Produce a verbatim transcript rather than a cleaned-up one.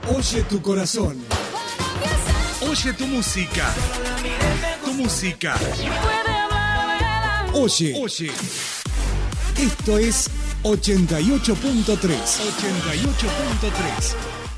Oye tu corazón. Oye tu música. Tu música. Oye. Oye. Esto es ochenta y ocho punto tres. ochenta y ocho punto tres.